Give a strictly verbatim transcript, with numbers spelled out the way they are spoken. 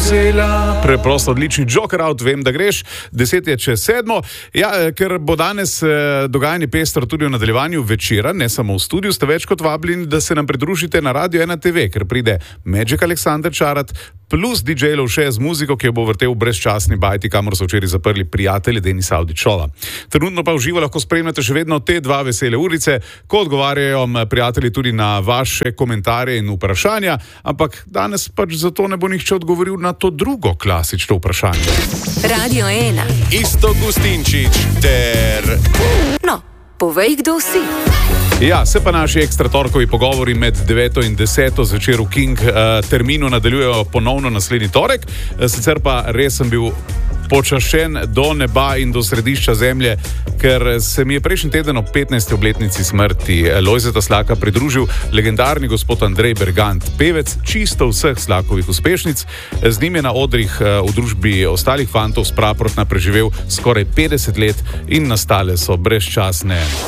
vzela. Preprosto odlični Joker out, vem, da greš. Deset je čez sedmo. Ja, ker bo danes eh, dogajanje pestro tudi v nadaljevanju večera, ne samo v studiu, ste več kot vabljeni, da se nam pridružite na Radio ena te ve, ker pride Magic Aleksander Čarat, plus D J Lovše z muziko, ki jo bo vrtel brezčasni bajti, kamor so včeraj zaprli prijatelji Denisa Avdićova. Trenutno pa v živo lahko spremljate še vedno te dva vesele urice, ko odgovarjajo prijatelji tudi na vaše komentarje in vprašanja, ampak danes pač zato ne bo nihče odgovoril na to drugo klasično vprašanje. Radio ena. Iztok Gustinčič ter... No, povej, kdo si. Ja, se pa naši ekstra torkovi pogovori med deveto in deseto zvečer v King uh, terminu nadaljujejo ponovno naslednji torek. Sicer pa res sem bil počaščen do neba in do središča zemlje, ker se mi je prejšnji teden ob petnajsti obletnici smrti Lojzeta Slaka pridružil legendarni gospod Andrej Bergant, pevec čisto vseh Slakovih uspešnic. Z njim je na odrih v družbi ostalih fantov s Praprotna preživel skoraj petdeset let in nastale so brezčasne